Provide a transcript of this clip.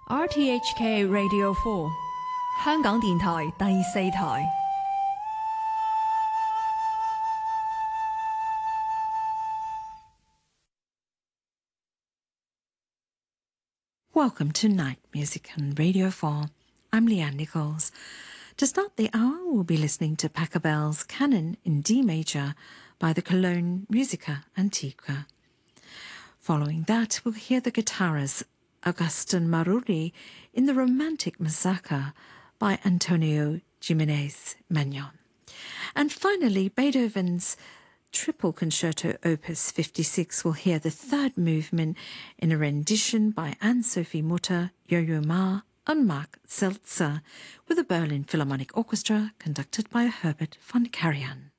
RTHK Radio 4香港電台第四台。 Welcome to Night Music on Radio 4. I'm Leanne Nichols. To start the hour, we'll be listening to Pachelbel's Canon in D major by the Cologne Musica Antiqua. Following that, we'll hear the guitarist Agustin Maruri in the Romantic Massacre by Antonio Jimenez Magnon. And finally, Beethoven's Triple Concerto Opus 56 will hear the third movement in a rendition by Anne-Sophie Mutter, Yo-Yo Ma and Mark Seltzer with the Berlin Philharmonic Orchestra conducted by Herbert von Karajan.